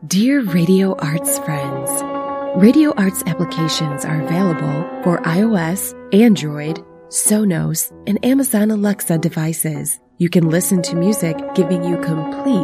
Dear Radio Arts friends, Radio Arts applications are available for iOS, Android, Sonos, and Amazon Alexa devices. You can listen to music giving you complete